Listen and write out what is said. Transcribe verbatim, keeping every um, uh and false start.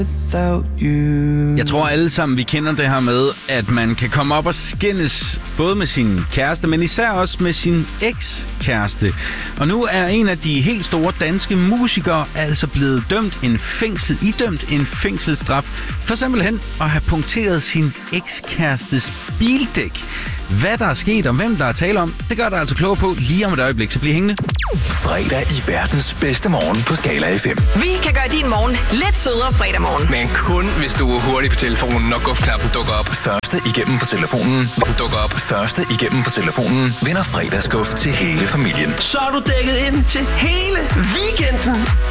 without you. Jeg tror alle sammen, vi kender det her med, at man kan komme op og skændes både med sin kæreste, men især også med sin ekskæreste. Og nu er en af de helt store danske musikere altså blevet dømt en fængsel, idømt en fængselsstraf, for simpelthen at have punkteret sin ekskærestes bildæk. Hvad der er sket og hvem der er tale om, det gør der altså klog på lige om et øjeblik, så bliv hængende. Fredag i verdens bedste morgen på Skala F M. Vi kan gøre din morgen lidt sødere fredag morgen. Men kun hvis du er hurtig på telefonen, når gufknappen dukker op. Første igennem på telefonen. Dukker op. Første igennem på telefonen vinder fredagsguf til hele familien. Så er du dækket ind til hele weekenden.